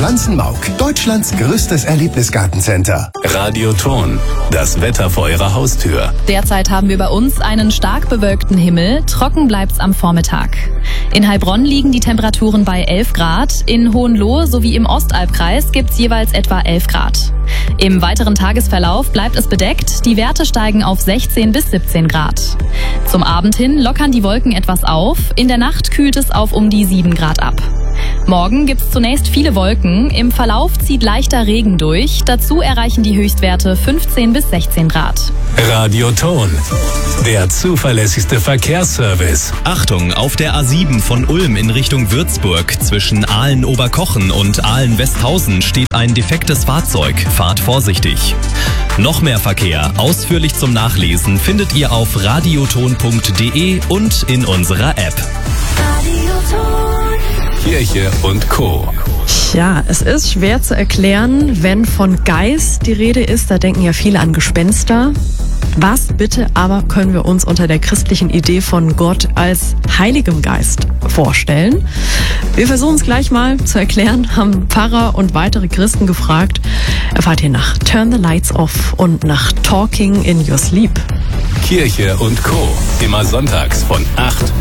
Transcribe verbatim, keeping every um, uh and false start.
Schanzenmauk, Deutschlands größtes Erlebnisgartencenter. Radioton, das Wetter vor Ihrer Haustür. Derzeit haben wir bei uns einen stark bewölkten Himmel, trocken bleibt's am Vormittag. In Heilbronn liegen die Temperaturen bei elf Grad, in Hohenlohe sowie im Ostalbkreis gibt's jeweils etwa elf Grad. Im weiteren Tagesverlauf bleibt es bedeckt, die Werte steigen auf sechzehn bis siebzehn Grad. Zum Abend hin lockern die Wolken etwas auf, in der Nacht kühlt es auf um die sieben Grad ab. Morgen gibt's zunächst viele Wolken, im Verlauf zieht leichter Regen durch, dazu erreichen die Höchstwerte fünfzehn bis sechzehn Grad. Radioton, der zuverlässigste Verkehrsservice. Achtung, auf der A sieben von Ulm in Richtung Würzburg zwischen Aalen-Oberkochen und Aalen-Westhausen steht ein defektes Fahrzeug. Fahrt vorsichtig. Noch mehr Verkehr, ausführlich zum Nachlesen, findet ihr auf radioton punkt de und in unserer App. Kirche und Co. Ja, es ist schwer zu erklären, wenn von Geist die Rede ist, da denken ja viele an Gespenster. Was bitte aber können wir uns unter der christlichen Idee von Gott als Heiligem Geist vorstellen? Wir versuchen es gleich mal zu erklären, haben Pfarrer und weitere Christen gefragt. Erfahrt ihr nach Turn the Lights Off und nach Talking in Your Sleep. Kirche und Co. Immer sonntags von acht